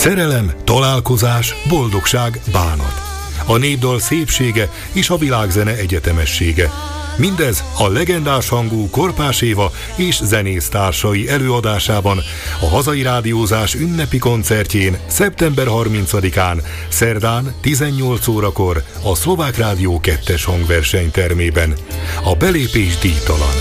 Szerelem, találkozás, boldogság, bánat. A népdal szépsége és a világzene egyetemessége. Mindez a legendás hangú Korpás Éva és zenésztársai előadásában a hazai rádiózás ünnepi koncertjén szeptember 30-án, szerdán 18 órakor a Szlovák Rádió 2-es hangversenytermében. A belépés díjtalan.